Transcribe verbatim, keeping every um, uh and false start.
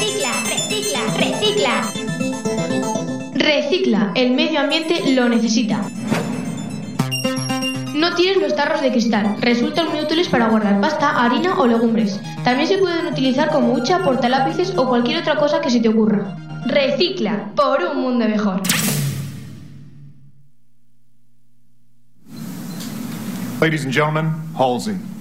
Recicla, recicla, recicla. Recicla, el medio ambiente lo necesita. No tires los tarros de cristal, resultan muy útiles para guardar pasta, harina o legumbres. También se pueden utilizar como hucha, portalápices o cualquier otra cosa que se te ocurra. Recicla, por un mundo mejor. Ladies and gentlemen, Halsey.